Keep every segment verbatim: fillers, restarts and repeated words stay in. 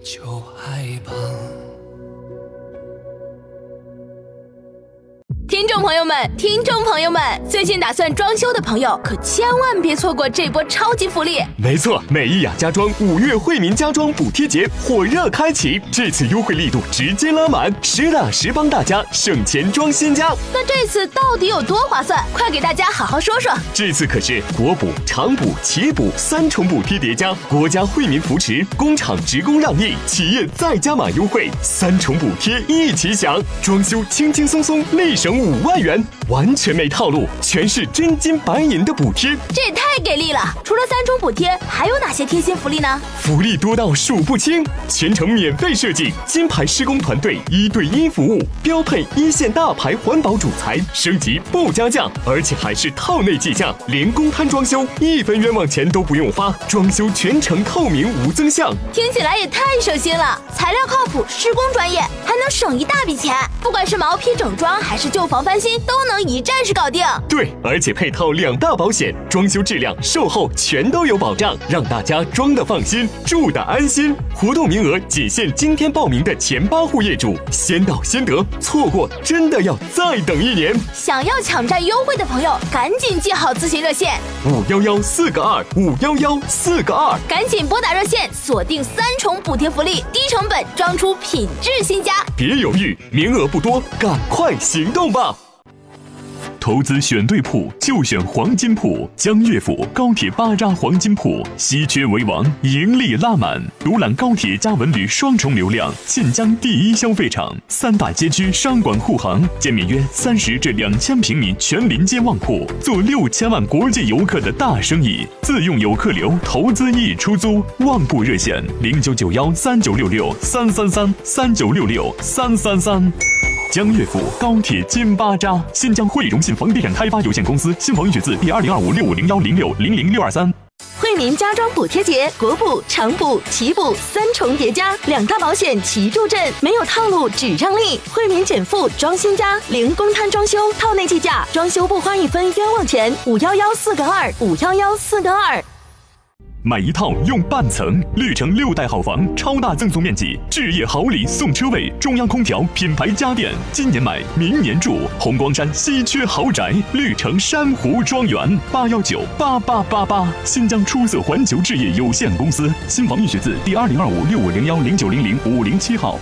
就害怕。 听众朋友们，听众朋友们，最近打算装修的朋友可千万别错过这波超级福利！ 没错，美意雅家装五月惠民家装补贴节火热开启，这次优惠力度直接拉满，实打实帮大家省钱装新家。 那这次到底有多划算？快给大家好好说说。 这次可是国补、厂补、企补三重补贴叠加，国家惠民扶持，工厂职工让利，企业再加码优惠，三重补贴一起享，装修轻轻松松立省五万元，完全没套路，全是真金白银的补贴， 这也太给力了！除了三重补贴，还有哪些贴心福利呢？ 福利多到数不清，全程免费设计，金牌施工团队一对一服务，标配一线大牌环保主材，升级不加价，而且还是套内计价，连公摊装修一分冤枉钱都不用花，装修全程透明无增项， 听起来也太省心了，材料靠谱，施工专业，还能省一大笔钱。不管是毛坯整装还是旧房翻新，都能一站式搞定。 对，而且配套两大保险，装修质量、售后全都有保障，让大家装得放心，住得安心。活动名额仅限今天报名的前八户业主，先到先得，错过真的要再等一年。 想要抢占优惠的朋友，赶紧记好咨询热线五幺幺四个二五幺幺四个二， 赶紧拨打热线，锁定三重补贴福利，低成本装出品质新家。 别犹豫，名额不多，赶快行动吧！投资选对铺就选黄金铺，江乐府高铁巴扎黄金铺，稀缺为王，盈利拉满。独揽高铁加文旅双重流量，晋江第一消费场，三大街区商管护航，建面约三十至两千平米全临街旺铺，做六千万国际游客的大生意。自用游客流，投资易出租。旺铺热线零九九幺三九六六三三三三九六六三三三。江乐府高铁金巴扎，新疆汇荣信房地产开发有限公司，新房预取自第二零二五六五零幺零六零零六二三。 惠民家装补贴节，国补、厂补、企补三重叠加，两大保险齐助阵，没有套路只让利。惠民减负装新家，零公摊装修，套内计价，装修不花一分冤枉钱。五幺幺四个二，五幺幺四个二。 买一套用半层，绿城六代好房，超大赠送面积，置业好礼送车位，中央空调，品牌家电，今年买明年住，红光山稀缺豪宅，绿城珊瑚庄园，八幺九八八八八，新疆出色环球置业有限公司，新房预取自第二零二五六五零幺零九零零五零七号。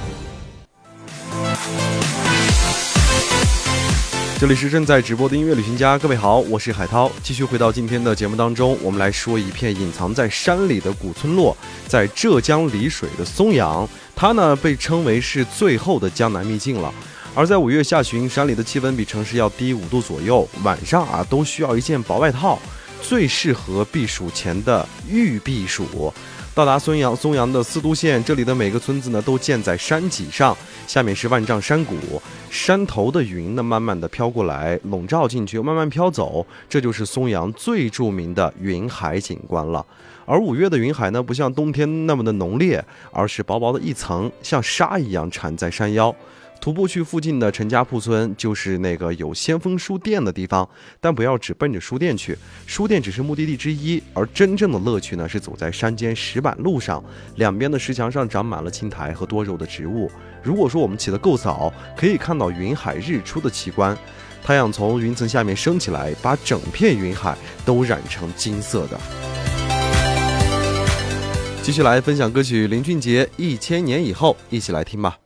这里是正在直播的音乐旅行家，各位好，我是海涛。继续回到今天的节目当中，我们来说一片隐藏在山里的古村落，在浙江丽水的松阳，它呢被称为是最后的江南秘境了。而在五月下旬，山里的气温比城市要低五度左右，晚上啊都需要一件薄外套，最适合避暑前的御避暑。到达松阳，松阳的四都县，这里的每个村子呢都建在山脊上，下面是万丈山谷，山头的云呢慢慢的飘过来，笼罩进去，又慢慢飘走，这就是松阳最著名的云海景观了。而五月的云海呢，不像冬天那么的浓烈，而是薄薄的一层，像纱一样缠在山腰。徒步去附近的陈家铺村，就是那个有先锋书店的地方，但不要只奔着书店去，书店只是目的地之一，而真正的乐趣呢是走在山间石板路上，两边的石墙上长满了青苔和多肉的植物。如果说我们起得够早，可以看到云海日出的奇观，太阳从云层下面升起来，把整片云海都染成金色的。继续来分享歌曲林俊杰《一千年以后》，一起来听吧。